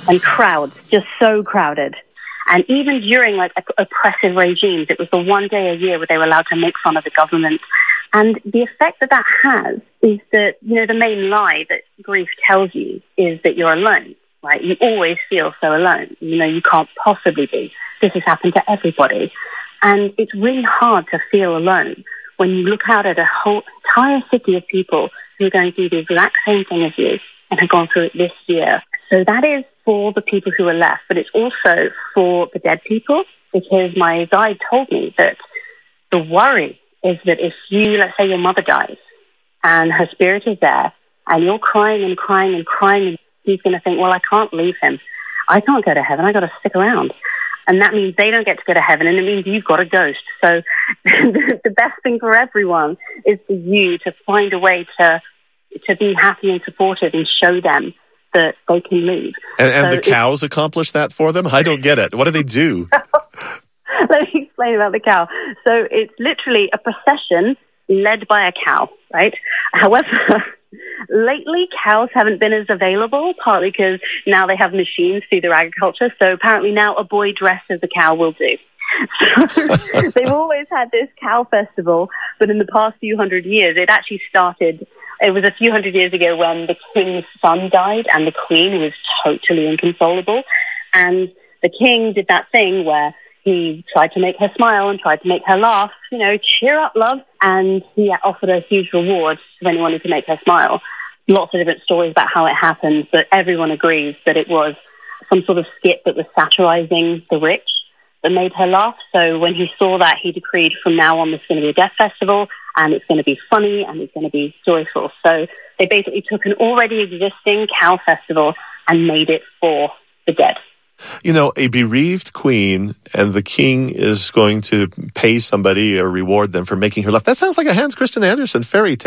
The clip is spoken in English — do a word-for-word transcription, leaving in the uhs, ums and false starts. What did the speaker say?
and crowds, just so crowded. And even during like oppressive regimes, it was the one day a year where they were allowed to make fun of the government. And the effect that that has is that, you know, the main lie that grief tells you is that you're alone, right? You always feel so alone. You know, you can't possibly be. This has happened to everybody. And it's really hard to feel alone when you look out at a whole entire city of people who are going through the exact same thing as you and have gone through it this year. So that is for the people who are left, but it's also for the dead people, because my guide told me that the worry is that if you, let's say your mother dies and her spirit is there and you're crying and crying and crying, and he's going to think, well, I can't leave him. I can't go to heaven. I got to stick around. And that means they don't get to go to heaven, and it means you've got a ghost. So the best thing for everyone is for you to find a way to to be happy and supportive and show them that they can leave. And, and so the cows accomplish that for them? I don't get it. What do they do? Let me explain about the cow. So it's literally a procession led by a cow, right? However, lately cows haven't been as available, partly because now they have machines through their agriculture. So apparently now a boy dressed as a cow will do. So they've always had this cow festival, but in the past few hundred years, it actually started. It was a few hundred years ago when the king's son died and the queen was totally inconsolable. And the king did that thing where he tried to make her smile and tried to make her laugh, you know, cheer up, love. And he offered a huge reward to anyone who could make her smile. Lots of different stories about how it happened, but everyone agrees that it was some sort of skit that was satirizing the rich that made her laugh. So when he saw that, he decreed from now on there's going to be a death festival, and it's going to be funny, and it's going to be joyful. So they basically took an already existing cow festival and made it for the dead. You know, a bereaved queen and the king is going to pay somebody or reward them for making her laugh. That sounds like a Hans Christian Andersen fairy tale.